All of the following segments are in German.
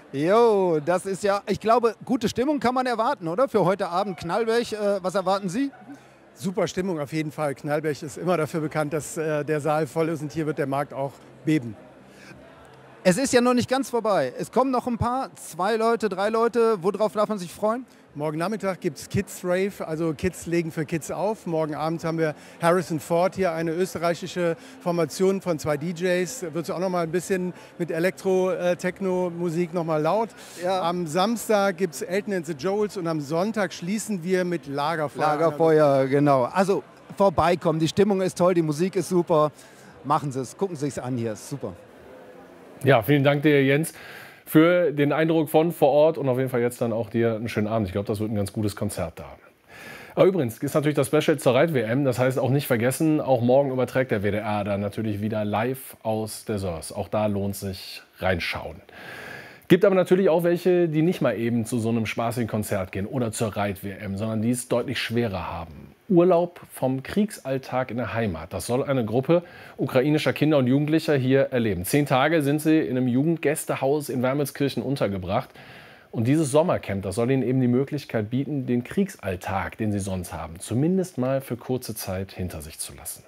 Jo, das ist ja, ich glaube, gute Stimmung kann man erwarten, oder? Für heute Abend Knallberg. Was erwarten Sie? Super Stimmung auf jeden Fall. Knallberg ist immer dafür bekannt, dass der Saal voll ist und hier wird der Markt auch beben. Es ist ja noch nicht ganz vorbei. Es kommen noch ein paar, 2 Leute, 3 Leute. Worauf darf man sich freuen? Morgen Nachmittag gibt es Kids Rave, also Kids legen für Kids auf. Morgen Abend haben wir Harrison Ford hier, eine österreichische Formation von 2 DJs. Wird es auch noch mal ein bisschen mit Elektro-Techno-Musik noch mal laut. Ja. Am Samstag gibt es Elton and the Joels und am Sonntag schließen wir mit Lagerfeuer. Lagerfeuer, genau. Also vorbeikommen, die Stimmung ist toll, die Musik ist super. Machen Sie es, gucken Sie es an hier, ist super. Ja, vielen Dank dir, Jens, für den Eindruck von vor Ort und auf jeden Fall jetzt dann auch dir einen schönen Abend. Ich glaube, das wird ein ganz gutes Konzert da. Aber übrigens ist natürlich das Special zur Reit-WM. Das heißt auch nicht vergessen, auch morgen überträgt der WDR dann natürlich wieder live aus der Source. Auch da lohnt sich reinschauen. Gibt aber natürlich auch welche, die nicht mal eben zu so einem spaßigen Konzert gehen oder zur Reit-WM, sondern die es deutlich schwerer haben. Urlaub vom Kriegsalltag in der Heimat. Das soll eine Gruppe ukrainischer Kinder und Jugendlicher hier erleben. 10 Tage sind sie in einem Jugendgästehaus in Wermelskirchen untergebracht. Und dieses Sommercamp, das soll ihnen eben die Möglichkeit bieten, den Kriegsalltag, den sie sonst haben, zumindest mal für kurze Zeit hinter sich zu lassen.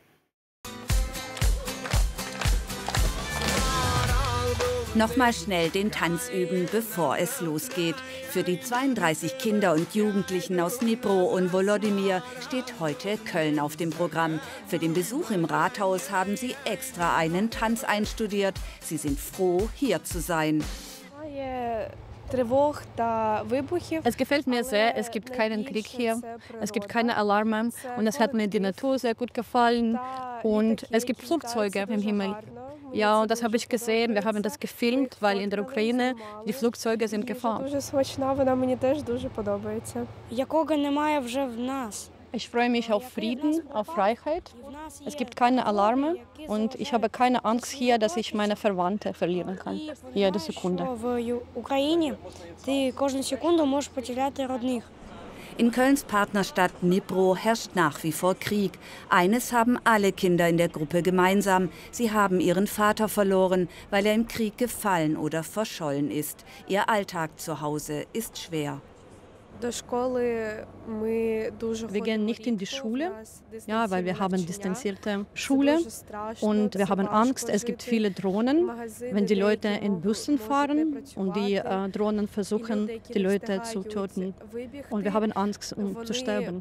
Nochmal schnell den Tanz üben, bevor es losgeht. Für die 32 Kinder und Jugendlichen aus Dnipro und Volodymyr steht heute Köln auf dem Programm. Für den Besuch im Rathaus haben sie extra einen Tanz einstudiert. Sie sind froh, hier zu sein. Es gefällt mir sehr, es gibt keinen Krieg hier, es gibt keine Alarme und es hat mir die Natur sehr gut gefallen und es gibt Flugzeuge im Himmel. Ja, und das habe ich gesehen, wir haben das gefilmt, weil in der Ukraine die Flugzeuge sind gefahren. Ich freue mich auf Frieden, auf Freiheit. Es gibt keine Alarme und ich habe keine Angst hier, dass ich meine Verwandte verlieren kann. Jede Sekunde. In Kölns Partnerstadt Dnipro herrscht nach wie vor Krieg. Eines haben alle Kinder in der Gruppe gemeinsam. Sie haben ihren Vater verloren, weil er im Krieg gefallen oder verschollen ist. Ihr Alltag zu Hause ist schwer. Wir gehen nicht in die Schule, ja, weil wir haben distanzierte Schule und wir haben Angst. Es gibt viele Drohnen, wenn die Leute in Bussen fahren und die Drohnen versuchen, die Leute zu töten. Und wir haben Angst, um zu sterben.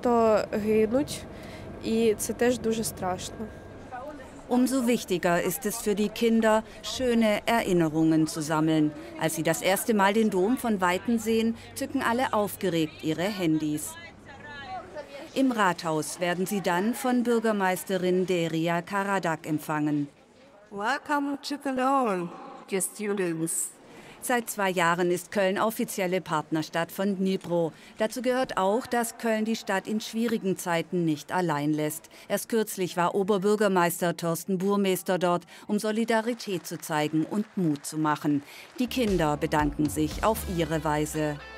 Umso wichtiger ist es für die Kinder, schöne Erinnerungen zu sammeln. Als sie das erste Mal den Dom von Weitem sehen, zücken alle aufgeregt ihre Handys. Im Rathaus werden sie dann von Bürgermeisterin Deria Karadak empfangen. Welcome to Cologne, dear students. Seit 2 Jahren ist Köln offizielle Partnerstadt von Dnipro. Dazu gehört auch, dass Köln die Stadt in schwierigen Zeiten nicht allein lässt. Erst kürzlich war Oberbürgermeister Thorsten Burmester dort, um Solidarität zu zeigen und Mut zu machen. Die Kinder bedanken sich auf ihre Weise.